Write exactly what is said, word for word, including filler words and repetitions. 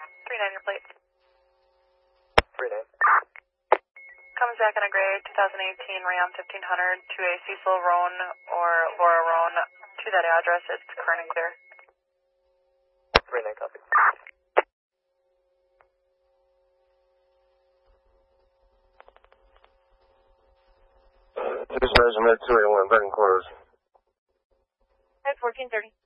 three nine your plate. three nine. Comes back in a gray twenty eighteen Ram fifteen hundred to a Cecil Roan or Laura Roan to that address. It's current and clear. three nine copy. This measurement two eighty-one, Burton quarters. At fourteen thirty.